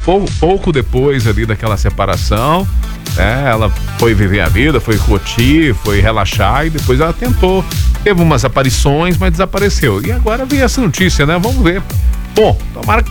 pouco depois ali daquela separação, ela foi viver a vida, foi curtir, foi relaxar e depois ela tentou. Teve umas aparições, mas desapareceu. E agora veio essa notícia, né? Vamos ver. Bom, tomara que